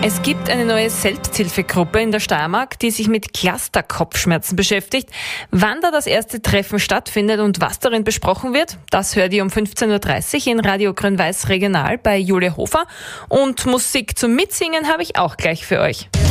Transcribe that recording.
Es gibt eine neue Selbsthilfegruppe in der Steiermark, die sich mit Cluster-Kopfschmerzen beschäftigt. Wann da das erste Treffen stattfindet und was darin besprochen wird, das hört ihr um 15.30 Uhr in Radio Grün-Weiß Regional bei Julia Hofer. Und Musik zum Mitsingen habe ich auch gleich für euch.